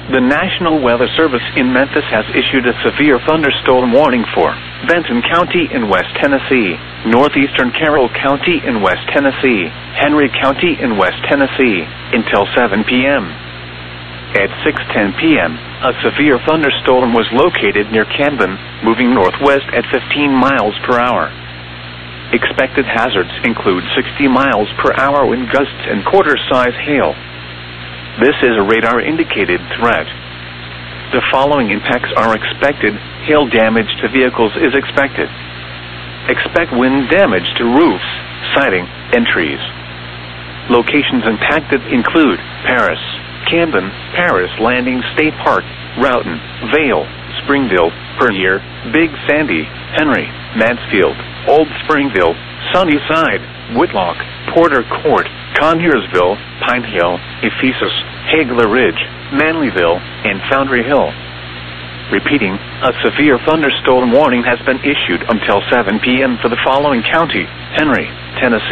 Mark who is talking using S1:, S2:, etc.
S1: The National Weather Service in Memphis has issued a severe thunderstorm warning for Benton County in West Tennessee, northeastern Carroll County in West Tennessee, Henry County in West Tennessee, until 7 p.m. At 6:10 p.m., a severe thunderstorm was located near Camden, moving northwest at 15 miles per hour. Expected hazards include 60 miles per hour wind gusts and quarter-size hail. This is a radar-indicated threat. The following impacts are expected. Hail damage to vehicles is expected. Expect wind damage to roofs, siding, and trees. Locations impacted include Paris, Camden, Paris Landing State Park, Roughton, Vale, Springville, Bernier, Big Sandy, Henry, Mansfield, Old Springville, Sunnyside, Whitlock, Porter Court, Conyers-Ville, Pine Hill, Ephesus, Hagler Ridge, Manleyville, and Foundry Hill. Repeating, a severe thunderstorm warning has been issued until 7 p.m. for the following county: Henry, Tennessee.